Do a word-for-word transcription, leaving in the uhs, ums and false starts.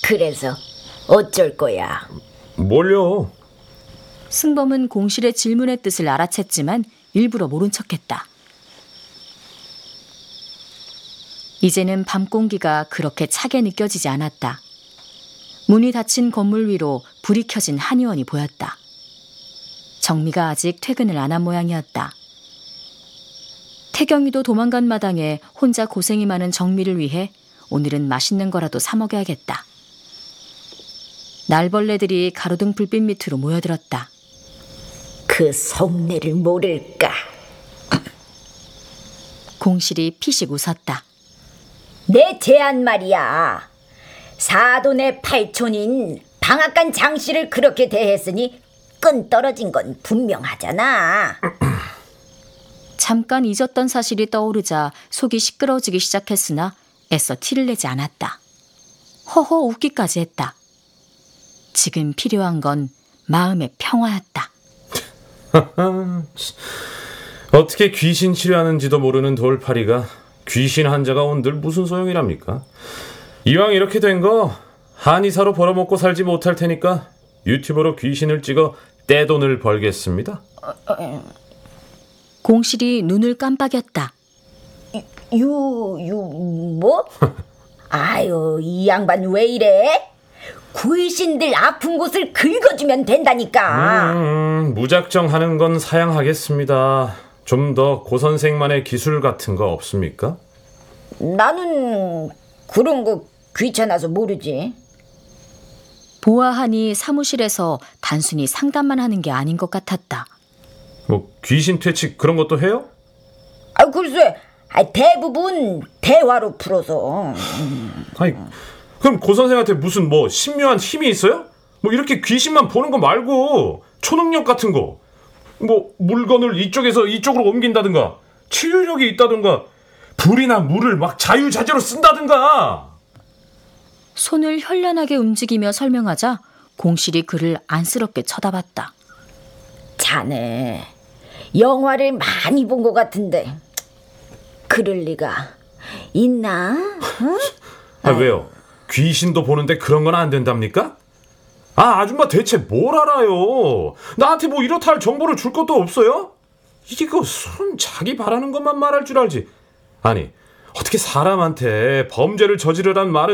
그래서 어쩔 거야? 뭘요? 승범은 공실의 질문의 뜻을 알아챘지만 일부러 모른 척했다. 이제는 밤 공기가 그렇게 차게 느껴지지 않았다. 문이 닫힌 건물 위로 불이 켜진 한의원이 보였다. 정미가 아직 퇴근을 안 한 모양이었다. 태경이도 도망간 마당에 혼자 고생이 많은 정미를 위해 오늘은 맛있는 거라도 사 먹여야겠다. 날벌레들이 가로등 불빛 밑으로 모여들었다. 그 속내를 모를까? 공실이 피식 웃었다. 내 제안 말이야. 사돈의 팔촌인 방앗간 장씨를 그렇게 대했으니 끈 떨어진 건 분명하잖아. 잠깐 잊었던 사실이 떠오르자 속이 시끄러워지기 시작했으나 애써 티를 내지 않았다. 허허 웃기까지 했다. 지금 필요한 건 마음의 평화였다. 어떻게 귀신 치료하는지도 모르는 돌팔이가 귀신 환자가 온들 무슨 소용이랍니까? 이왕 이렇게 된 거 한의사로 벌어먹고 살지 못할 테니까 유튜브로 귀신을 찍어 떼돈을 벌겠습니다. 공실이 눈을 깜빡였다. 유, 유, 뭐? 아유, 이 양반 왜 이래? 귀신들 아픈 곳을 긁어주면 된다니까. 음, 무작정 하는 건 사양하겠습니다. 좀 더 고선생만의 기술 같은 거 없습니까? 나는 그런 거 귀찮아서 모르지. 보아하니 사무실에서 단순히 상담만 하는 게 아닌 것 같았다. 뭐 귀신 퇴치 그런 것도 해요? 아, 글쎄, 대부분 대화로 풀어서. 아니, 그럼 고선생한테 무슨 뭐 신묘한 힘이 있어요? 뭐 이렇게 귀신만 보는 거 말고 초능력 같은 거, 뭐 물건을 이쪽에서 이쪽으로 옮긴다든가 치유력이 있다든가 불이나 물을 막 자유자재로 쓴다든가. 손을 현란하게 움직이며 설명하자 공실이 그를 안쓰럽게 쳐다봤다. 자네 영화를 많이 본 것 같은데 그럴 리가 있나? 응? 아, 왜요? 귀신도 보는데 그런 건 안 된답니까? 아, 아줌마 대체 뭘 알아요? 나한테 뭐 이렇다 할 정보를 줄 것도 없어요? 이게 그 손 자기 바라는 것만 말할 줄 알지. 아니, 어떻게 사람한테 범죄를 저지르란 말은